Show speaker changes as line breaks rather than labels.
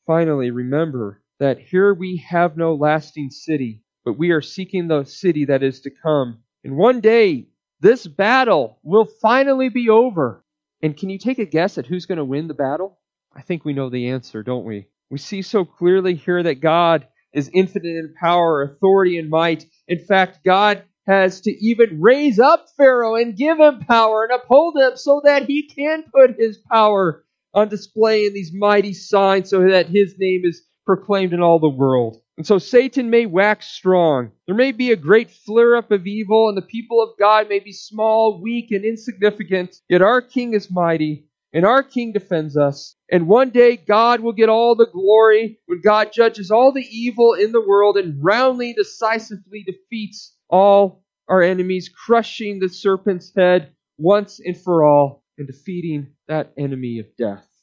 Finally, remember that here we have no lasting city, but we are seeking the city that is to come. And one day, this battle will finally be over. And can you take a guess at who's going to win the battle? I think we know the answer, don't we? We see so clearly here that God is infinite in power, authority, and might. In fact, God has to even raise up Pharaoh and give him power and uphold him so that he can put his power on display in these mighty signs so that his name is proclaimed in all the world. And so Satan may wax strong. There may be a great flare-up of evil, and the people of God may be small, weak, and insignificant. Yet our King is mighty, and our King defends us. And one day God will get all the glory when God judges all the evil in the world and roundly, decisively defeats all our enemies, crushing the serpent's head once and for all and defeating that enemy of death.